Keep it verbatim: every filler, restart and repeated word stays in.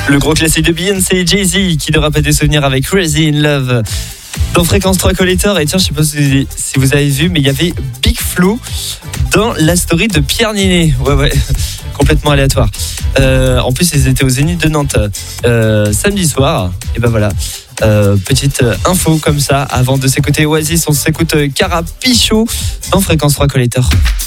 Le gros classique de Beyoncé et Jay-Z qui ne aura pas des souvenirs avec Crazy in Love dans Fréquence trois Collector. Et tiens, je sais pas si, si vous avez vu, mais il y avait Big Flo dans la story de Pierre Ninet. Ouais, ouais, complètement aléatoire. Euh, en plus, ils étaient au Zénith de Nantes euh, samedi soir. Et ben voilà. Euh, petite info comme ça avant de s'écouter Oasis, on s'écoute Carapicho dans Fréquence trois Collector.